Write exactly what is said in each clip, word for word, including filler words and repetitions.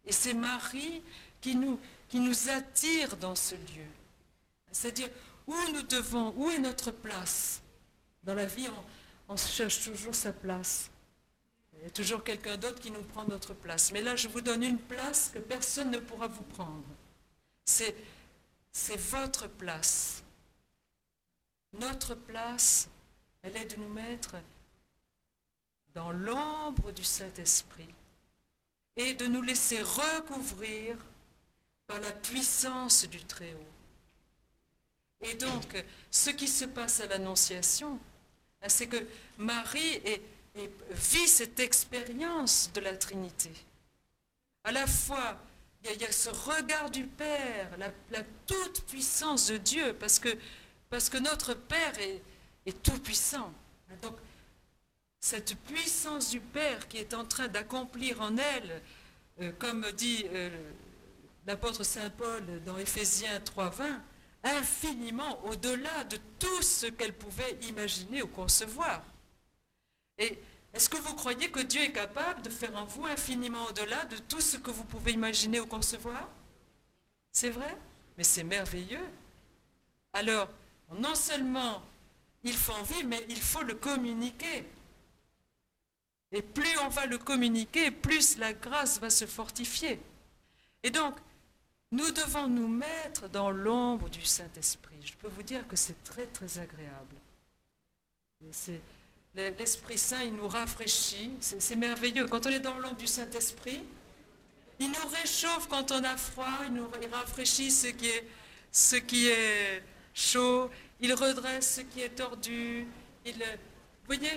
Et c'est Marie qui nous, qui nous attire dans ce lieu. C'est-à-dire, où nous devons, où est notre place? Dans la vie, on, on cherche toujours sa place. Il y a toujours quelqu'un d'autre qui nous prend notre place. Mais là, je vous donne une place que personne ne pourra vous prendre. C'est, c'est votre place. Notre place, elle est de nous mettre dans l'ombre du Saint-Esprit et de nous laisser recouvrir par la puissance du Très-Haut. Et donc, ce qui se passe à l'Annonciation, c'est que Marie est, est, vit cette expérience de la Trinité. À la fois, il y a, il y a ce regard du Père, la, la toute-puissance de Dieu, parce que, parce que notre Père est, est tout-puissant. Donc, cette puissance du Père qui est en train d'accomplir en elle, euh, comme dit euh, l'apôtre Saint Paul dans Éphésiens trois vingt, infiniment au-delà de tout ce qu'elle pouvait imaginer ou concevoir. Et est-ce que vous croyez que Dieu est capable de faire en vous infiniment au-delà de tout ce que vous pouvez imaginer ou concevoir? C'est vrai? Mais c'est merveilleux. Alors, non seulement il faut en vivre, mais il faut le communiquer. Et plus on va le communiquer, plus la grâce va se fortifier. Et donc, nous devons nous mettre dans l'ombre du Saint-Esprit. Je peux vous dire que c'est très, très agréable. C'est, l'Esprit Saint, il nous rafraîchit. C'est, c'est merveilleux. Quand on est dans l'ombre du Saint-Esprit, il nous réchauffe quand on a froid. Il nous il rafraîchit ce qui est, ce qui est chaud. Il redresse ce qui est tordu. Il, vous voyez,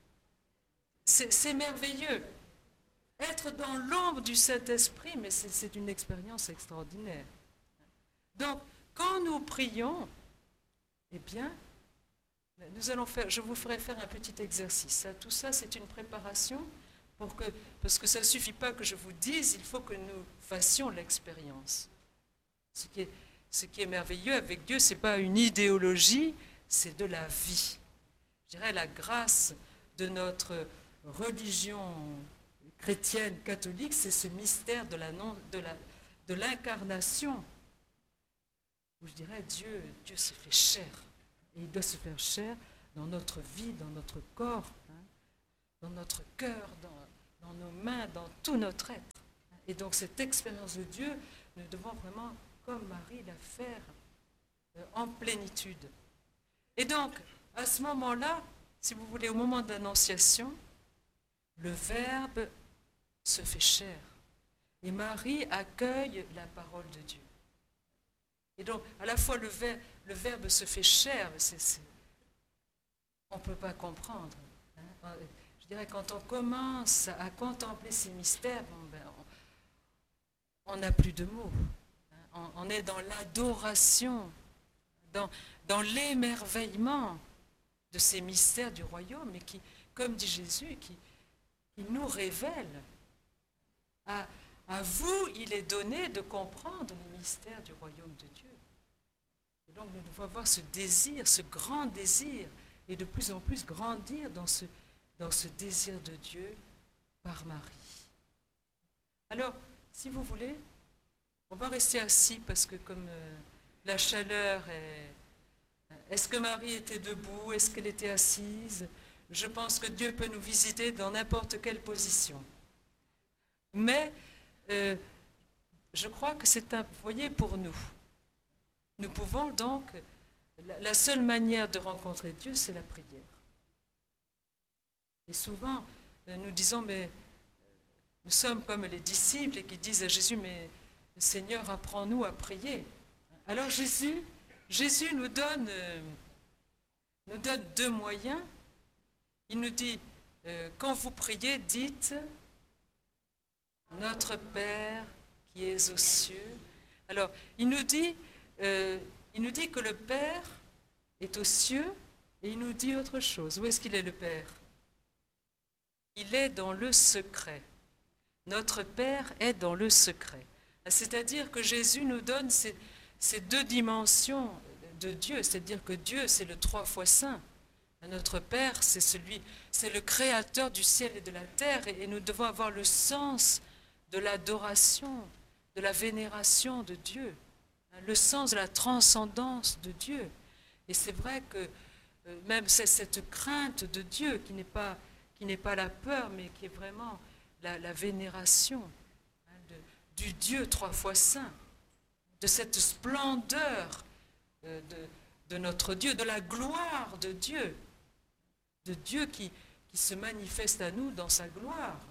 c'est, c'est merveilleux. Être dans l'ombre du Saint-Esprit, mais c'est, c'est une expérience extraordinaire. Donc, quand nous prions, eh bien, nous allons faire, je vous ferai faire un petit exercice. Tout ça, c'est une préparation, pour que, parce que ça ne suffit pas que je vous dise, il faut que nous fassions l'expérience. Ce qui est, ce qui est merveilleux avec Dieu, ce n'est pas une idéologie, c'est de la vie. Je dirais la grâce de notre religion chrétienne, catholique, c'est ce mystère de, la non, de, la, de l'incarnation. Où je dirais, Dieu, Dieu se fait chair. Et il doit se faire chair dans notre vie, dans notre corps, hein, dans notre cœur, dans, dans nos mains, dans tout notre être. Et donc cette expérience de Dieu, nous devons vraiment, comme Marie, la faire euh, en plénitude. Et donc, à ce moment-là, si vous voulez, au moment de l'Annonciation, le Verbe se fait chair. Et Marie accueille la parole de Dieu. Et donc, à la fois, le, ver, le Verbe se fait chair, c'est, c'est, on ne peut pas comprendre. Hein. Je dirais, quand on commence à contempler ces mystères, bon, ben, on n'a plus de mots. Hein. On, on est dans l'adoration, dans, dans l'émerveillement de ces mystères du royaume, et qui, comme dit Jésus, qui, qui nous révèle. À, à vous, il est donné de comprendre les mystères du royaume de Dieu. Et donc, nous devons avoir ce désir, ce grand désir, et de plus en plus grandir dans ce, dans ce désir de Dieu par Marie. Alors, si vous voulez, on va rester assis, parce que comme euh, la chaleur est... Est-ce que Marie était debout? Est-ce qu'elle était assise? Je pense que Dieu peut nous visiter dans n'importe quelle position. Mais euh, je crois que c'est un foyer pour nous. Nous pouvons donc, la, la seule manière de rencontrer Dieu, c'est la prière. Et souvent, nous disons, mais nous sommes comme les disciples qui disent à Jésus, mais Seigneur, apprends-nous à prier. Alors Jésus, Jésus nous donne, euh, nous donne deux moyens. Il nous dit, euh, quand vous priez, dites, notre Père qui es aux cieux. Alors, il nous dit, euh, il nous dit que le Père est aux cieux, et il nous dit autre chose. Où est-ce qu'il est, le Père? Il est dans le secret. Notre Père est dans le secret. C'est-à-dire que Jésus nous donne ces, ces deux dimensions de Dieu, c'est-à-dire que Dieu, c'est le trois fois saint. Notre Père, c'est celui, c'est le créateur du ciel et de la terre, et nous devons avoir le sens de l'adoration, de la vénération de Dieu, le sens de la transcendance de Dieu. Et c'est vrai que euh, même c'est cette crainte de Dieu qui n'est pas, qui n'est pas la peur, mais qui est vraiment la, la vénération hein, de, du Dieu trois fois saint, de cette splendeur euh, de, de notre Dieu, de la gloire de Dieu, de Dieu qui, qui se manifeste à nous dans sa gloire.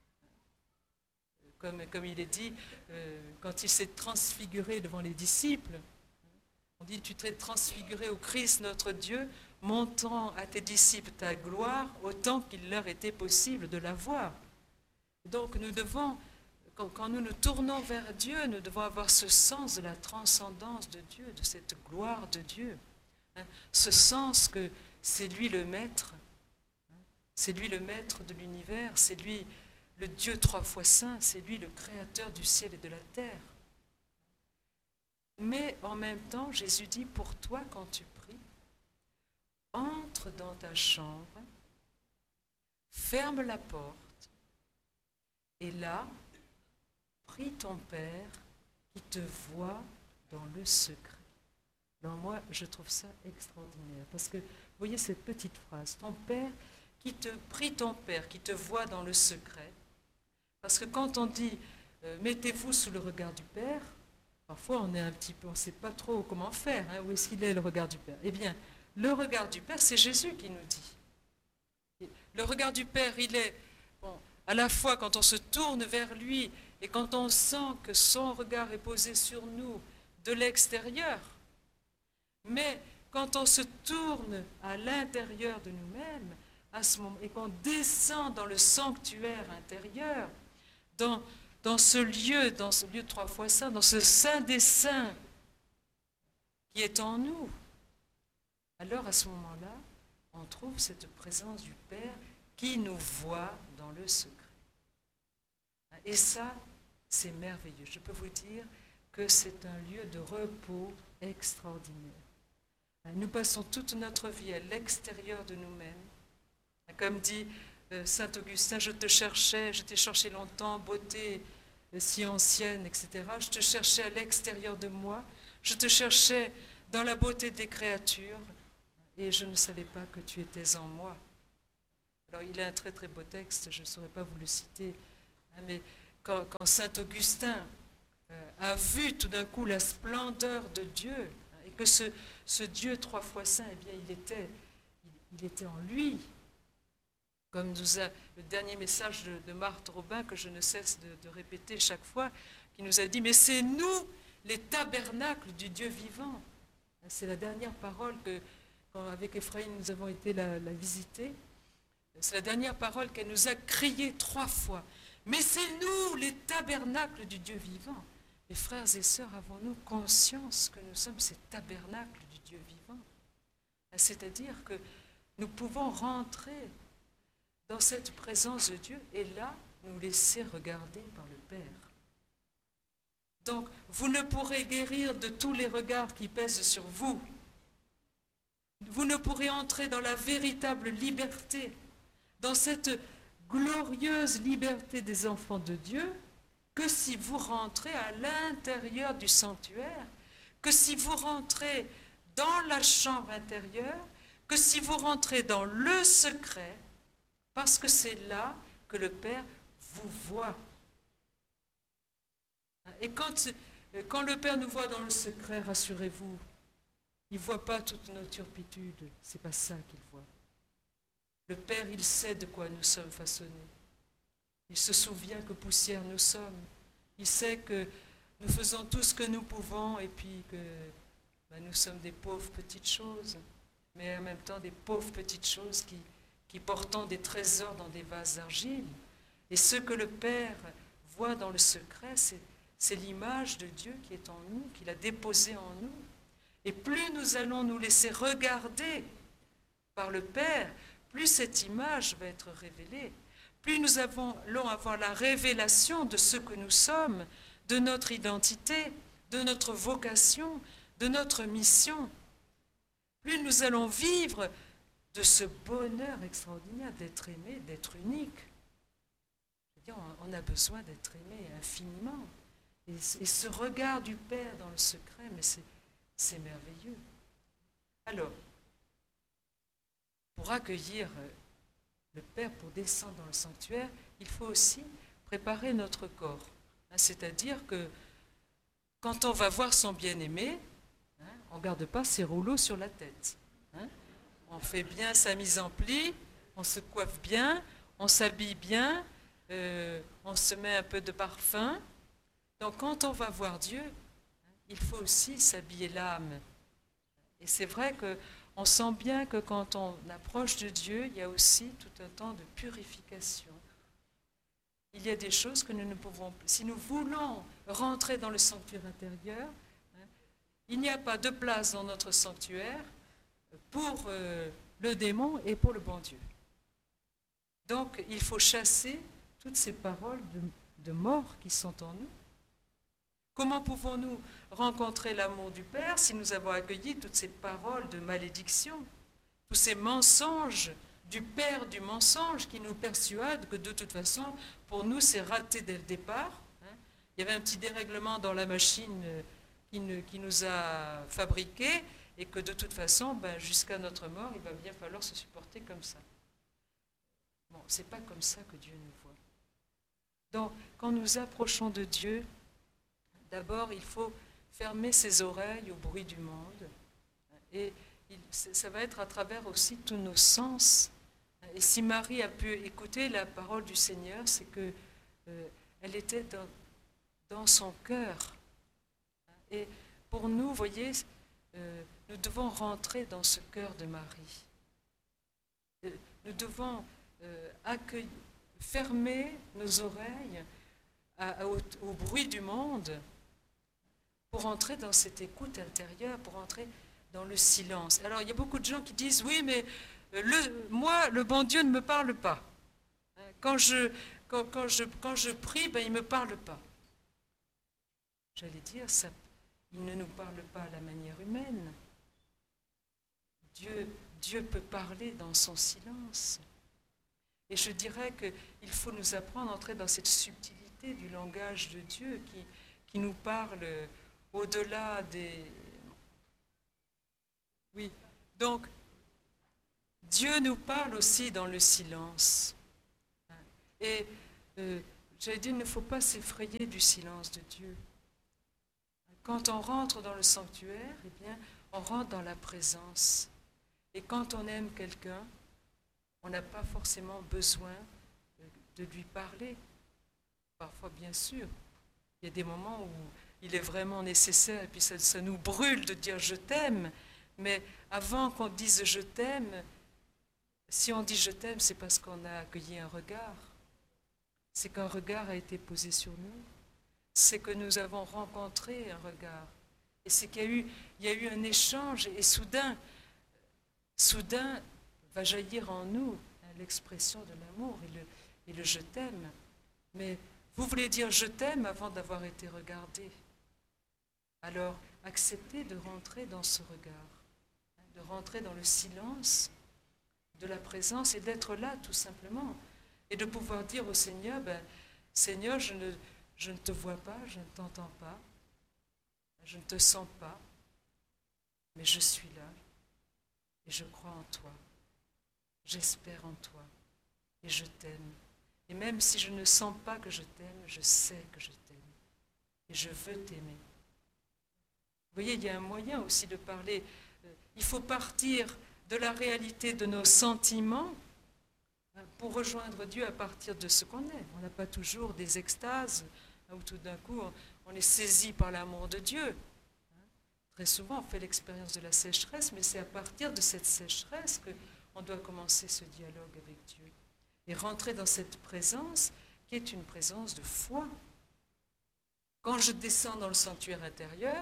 Comme, comme il est dit, euh, quand il s'est transfiguré devant les disciples, on dit, tu t'es transfiguré au Christ notre Dieu, montrant à tes disciples ta gloire, autant qu'il leur était possible de la voir. Donc nous devons, quand, quand nous nous tournons vers Dieu, nous devons avoir ce sens de la transcendance de Dieu, de cette gloire de Dieu. Hein, ce sens que c'est lui le maître, hein, c'est lui le maître de l'univers, c'est lui le Dieu trois fois saint, c'est lui le créateur du ciel et de la terre. Mais en même temps, Jésus dit, pour toi, quand tu pries, entre dans ta chambre, ferme la porte, et là, prie ton Père qui te voit dans le secret. Alors moi, je trouve ça extraordinaire, parce que, vous voyez cette petite phrase, ton Père qui te prie ton Père, qui te voit dans le secret. Parce que quand on dit euh, mettez-vous sous le regard du Père, parfois on est un petit peu, on ne sait pas trop comment faire, hein, où est-ce qu'il est le regard du Père. Eh bien, le regard du Père, c'est Jésus qui nous dit. Et le regard du Père, il est bon, à la fois quand on se tourne vers lui et quand on sent que son regard est posé sur nous de l'extérieur. Mais quand on se tourne à l'intérieur de nous-mêmes, à ce moment, et qu'on descend dans le sanctuaire intérieur, dans, dans ce lieu, dans ce lieu trois fois saint, dans ce saint des saints qui est en nous, alors à ce moment-là, on trouve cette présence du Père qui nous voit dans le secret. Et ça, c'est merveilleux. Je peux vous dire que c'est un lieu de repos extraordinaire. Nous passons toute notre vie à l'extérieur de nous-mêmes. Comme dit euh, saint Augustin, je te cherchais, je t'ai cherché longtemps, beauté euh, si ancienne, et cetera. Je te cherchais à l'extérieur de moi, je te cherchais dans la beauté des créatures, et je ne savais pas que tu étais en moi. Alors il y a un très très beau texte, je ne saurais pas vous le citer, hein, mais quand, quand saint Augustin euh, a vu tout d'un coup la splendeur de Dieu, hein, et que ce, ce Dieu trois fois saint, eh bien il était, il, il était en lui. Comme nous a le dernier message de, de Marthe Robin, que je ne cesse de, de répéter chaque fois, qui nous a dit, mais c'est nous, les tabernacles du Dieu vivant. C'est la dernière parole que, quand avec Ephraim, nous avons été la, la visiter. C'est la dernière parole qu'elle nous a criée trois fois. Mais c'est nous, les tabernacles du Dieu vivant. Mes frères et sœurs, avons-nous conscience que nous sommes ces tabernacles du Dieu vivant? C'est-à-dire que nous pouvons rentrer dans cette présence de Dieu, et là, nous laisser regarder par le Père. Donc, vous ne pourrez guérir de tous les regards qui pèsent sur vous. Vous ne pourrez entrer dans la véritable liberté, dans cette glorieuse liberté des enfants de Dieu, que si vous rentrez à l'intérieur du sanctuaire, que si vous rentrez dans la chambre intérieure, que si vous rentrez dans le secret, parce que c'est là que le Père vous voit. Et quand, quand le Père nous voit dans le secret, rassurez-vous, il ne voit pas toutes nos turpitudes, c'est pas ça qu'il voit. Le Père, il sait de quoi nous sommes façonnés. Il se souvient que poussière nous sommes. Il sait que nous faisons tout ce que nous pouvons et puis que ben, nous sommes des pauvres petites choses, mais en même temps des pauvres petites choses qui qui portons des trésors dans des vases d'argile. Et ce que le Père voit dans le secret, c'est, c'est l'image de Dieu qui est en nous, qu'il a déposée en nous. Et plus nous allons nous laisser regarder par le Père, plus cette image va être révélée. Plus nous avons, allons avoir la révélation de ce que nous sommes, de notre identité, de notre vocation, de notre mission. Plus nous allons vivre de ce bonheur extraordinaire d'être aimé, d'être unique. On a besoin d'être aimé infiniment. Et, et ce regard du Père dans le secret, mais c'est, c'est merveilleux. Alors, pour accueillir le Père, pour descendre dans le sanctuaire, il faut aussi préparer notre corps. C'est-à-dire que quand on va voir son bien-aimé, hein, on ne garde pas ses rouleaux sur la tête. Hein. On fait bien sa mise en pli, on se coiffe bien, on s'habille bien, euh, on se met un peu de parfum. Donc quand on va voir Dieu, il faut aussi s'habiller l'âme. Et c'est vrai qu'on sent bien que quand on approche de Dieu, il y a aussi tout un temps de purification. Il y a des choses que nous ne pouvons plus. Si nous voulons rentrer dans le sanctuaire intérieur, hein, il n'y a pas de place dans notre sanctuaire pour euh, le démon et pour le bon Dieu. Donc, il faut chasser toutes ces paroles de, de mort qui sont en nous. Comment pouvons-nous rencontrer l'amour du Père si nous avons accueilli toutes ces paroles de malédiction, tous ces mensonges du Père du mensonge qui nous persuade que de toute façon, pour nous, c'est raté dès le départ. Il y avait un petit dérèglement dans la machine qui, ne, qui nous a fabriqués et que de toute façon, ben, jusqu'à notre mort, il va bien falloir se supporter comme ça. Bon, c'est pas comme ça que Dieu nous voit. Donc, quand nous approchons de Dieu, d'abord, il faut fermer ses oreilles au bruit du monde. Et il, ça va être à travers aussi tous nos sens. Et si Marie a pu écouter la parole du Seigneur, c'est qu'elle euh, était dans, dans son cœur. Et pour nous, vous voyez, euh, nous devons rentrer dans ce cœur de Marie. Euh, nous devons euh, accueillir, fermer nos oreilles à, à, au, au bruit du monde pour entrer dans cette écoute intérieure, pour entrer dans le silence. Alors, il y a beaucoup de gens qui disent, oui, mais le, moi, le bon Dieu ne me parle pas. Quand je, quand, quand je, quand je prie, ben, il ne me parle pas. J'allais dire, ça, il ne nous parle pas à la manière humaine. Dieu, Dieu peut parler dans son silence. Et je dirais qu'il faut nous apprendre à entrer dans cette subtilité du langage de Dieu qui, qui nous parle au-delà des... Oui, donc, Dieu nous parle aussi dans le silence. Et euh, j'allais dire, il ne faut pas s'effrayer du silence de Dieu. Quand on rentre dans le sanctuaire, eh bien, on rentre dans la présence. Et quand on aime quelqu'un, on n'a pas forcément besoin de lui parler. Parfois, bien sûr, il y a des moments où il est vraiment nécessaire, et puis ça, ça nous brûle de dire « je t'aime », mais avant qu'on dise « je t'aime », si on dit « je t'aime », c'est parce qu'on a accueilli un regard. C'est qu'un regard a été posé sur nous. C'est que nous avons rencontré un regard. Et c'est qu'il y a eu, il y a eu un échange, et soudain, soudain va jaillir en nous l'expression de l'amour et le, et le « je t'aime ». Mais vous voulez dire « je t'aime » avant d'avoir été regardé. Alors, acceptez de rentrer dans ce regard, de rentrer dans le silence de la présence et d'être là tout simplement. Et de pouvoir dire au Seigneur, ben, Seigneur, je ne, je ne te vois pas, je ne t'entends pas, je ne te sens pas, mais je suis là et je crois en toi, j'espère en toi et je t'aime. Et même si je ne sens pas que je t'aime, je sais que je t'aime et je veux t'aimer. Vous voyez, il y a un moyen aussi de parler. Il faut partir de la réalité de nos sentiments pour rejoindre Dieu à partir de ce qu'on est. On n'a pas toujours des extases où tout d'un coup on est saisi par l'amour de Dieu. Très souvent on fait l'expérience de la sécheresse, mais c'est à partir de cette sécheresse qu'on doit commencer ce dialogue avec Dieu et rentrer dans cette présence qui est une présence de foi. Quand je descends dans le sanctuaire intérieur,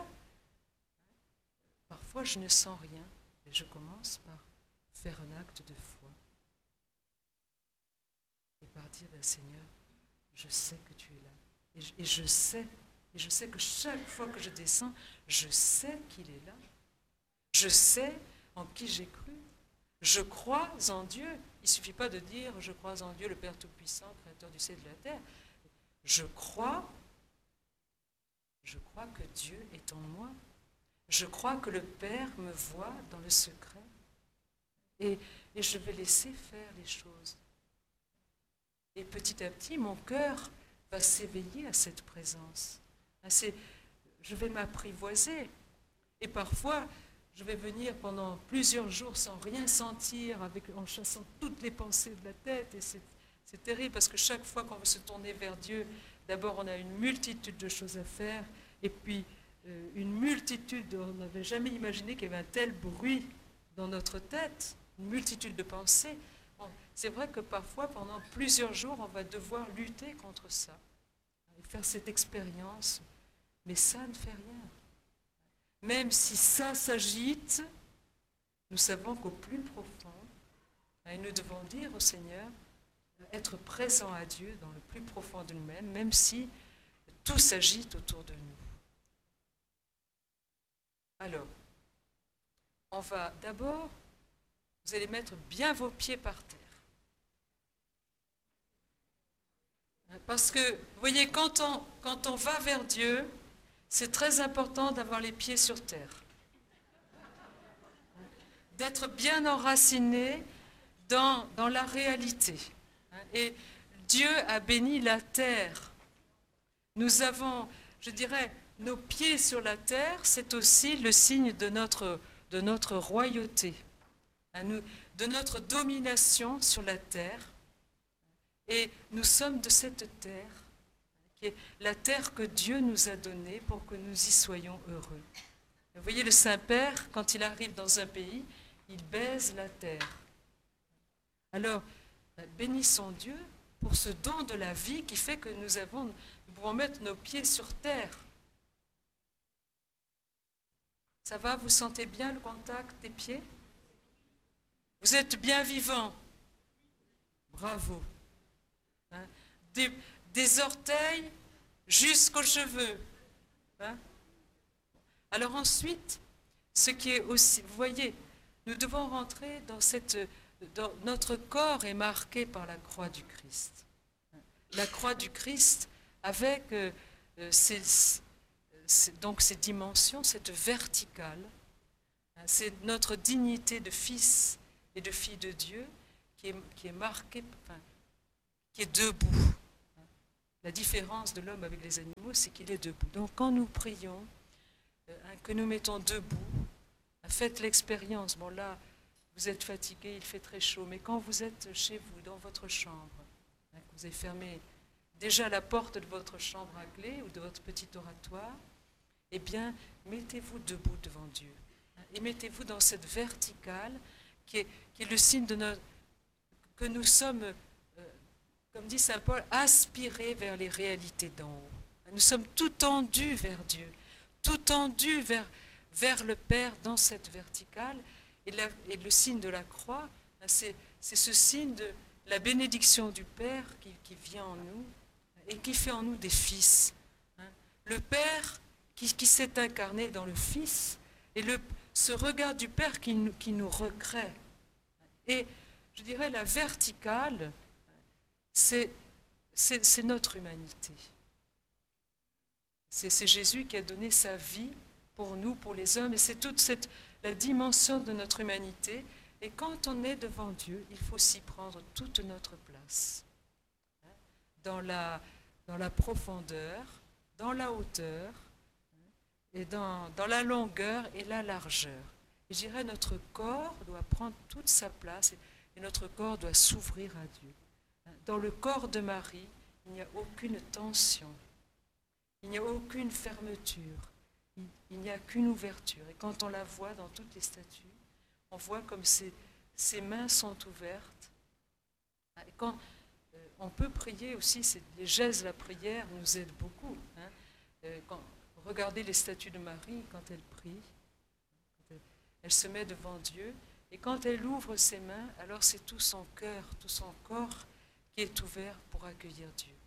parfois je ne sens rien et je commence par faire un acte de foi et par dire ben, Seigneur, je sais que tu es là et je, et je sais et je sais que chaque fois que je descends, je sais qu'il est là, je sais en qui j'ai cru, je crois en Dieu, ne suffit pas de dire « je crois en Dieu, le Père Tout-Puissant, Créateur du ciel et de la terre ». Je crois, je crois que Dieu est en moi. Je crois que le Père me voit dans le secret. Et, et je vais laisser faire les choses. Et petit à petit, mon cœur va s'éveiller à cette présence. C'est, je vais m'apprivoiser. Et parfois, je vais venir pendant plusieurs jours sans rien sentir, avec, en chassant toutes les pensées de la tête. Et c'est, c'est terrible parce que chaque fois qu'on veut se tourner vers Dieu, d'abord on a une multitude de choses à faire. Et puis euh, une multitude, on n'avait jamais imaginé qu'il y avait un tel bruit dans notre tête, une multitude de pensées. Bon, c'est vrai que parfois, pendant plusieurs jours, on va devoir lutter contre ça, et faire cette expérience. Mais ça ne fait rien. Même si ça s'agite, nous savons qu'au plus profond, et nous devons dire au Seigneur, être présent à Dieu dans le plus profond de nous-mêmes, même si tout s'agite autour de nous. Alors, on va d'abord, vous allez mettre bien vos pieds par terre. Parce que, vous voyez, quand on, quand on va vers Dieu, c'est très important d'avoir les pieds sur terre. D'être bien enraciné dans, dans la réalité. Et Dieu a béni la terre. Nous avons, je dirais, nos pieds sur la terre, c'est aussi le signe de notre, de notre royauté, de notre domination sur la terre. Et nous sommes de cette terre, qui est la terre que Dieu nous a donnée pour que nous y soyons heureux. Vous voyez, le Saint-Père, quand il arrive dans un pays, il baise la terre. Alors, bénissons Dieu pour ce don de la vie qui fait que nous, avons, nous pouvons mettre nos pieds sur terre. Ça va, vous sentez bien le contact des pieds? Vous êtes bien vivant. Bravo. Hein? Des, des orteils jusqu'aux cheveux. Hein? Alors ensuite, ce qui est aussi, vous voyez, nous devons rentrer dans cette, dans, notre corps est marqué par la croix du Christ. La croix du Christ avec euh, ses, ses, donc ces dimensions, cette verticale, hein, c'est notre dignité de fils et de fille de Dieu qui est, qui est marquée, enfin, qui est debout. La différence de l'homme avec les animaux, c'est qu'il est debout. Donc quand nous prions, euh, que nous mettons debout, faites l'expérience. Bon là, vous êtes fatigué, il fait très chaud, mais quand vous êtes chez vous, dans votre chambre, hein, que vous avez fermé déjà la porte de votre chambre à clé ou de votre petit oratoire, eh bien, mettez-vous debout devant Dieu. Hein, et mettez-vous dans cette verticale qui est, qui est le signe de notre, que nous sommes, euh, comme dit saint Paul, aspirés vers les réalités d'en haut. Nous sommes tout tendus vers Dieu, tout tendus vers, vers le Père dans cette verticale. Et, la, et le signe de la croix, c'est, c'est ce signe de la bénédiction du Père qui, qui vient en nous et qui fait en nous des fils. Le Père qui, qui s'est incarné dans le Fils et le, ce regard du Père qui nous, qui nous recrée. Et je dirais la verticale, c'est, c'est, c'est notre humanité. C'est, c'est Jésus qui a donné sa vie pour nous, pour les hommes, et c'est toute cette, la dimension de notre humanité. Et quand on est devant Dieu, il faut s'y prendre toute notre place. Dans la, dans la profondeur, dans la hauteur, et dans, dans la longueur et la largeur. Et je dirais, notre corps doit prendre toute sa place, et, et notre corps doit s'ouvrir à Dieu. Dans le corps de Marie, il n'y a aucune tension, il n'y a aucune fermeture, il, il n'y a qu'une ouverture. Et quand on la voit dans toutes les statues, on voit comme ses, ses mains sont ouvertes. Et quand euh, on peut prier aussi, c'est, les gestes de la prière nous aident beaucoup. Hein. Euh, quand, regardez les statues de Marie quand elle prie, quand elle, elle se met devant Dieu, et quand elle ouvre ses mains, alors c'est tout son cœur, tout son corps qui est ouvert pour accueillir Dieu.